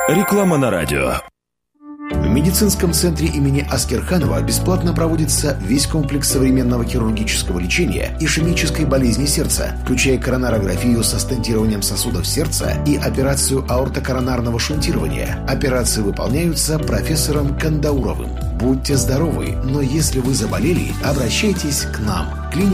Реклама на радио. В медицинском центре имени Аскерханова бесплатно проводится весь комплекс современного хирургического лечения ишемической болезни сердца, включая коронарографию со стентированием сосудов сердца и операцию аортокоронарного шунтирования. Операции выполняются профессором Кандауровым. Будьте здоровы, но если вы заболели, обращайтесь к нам.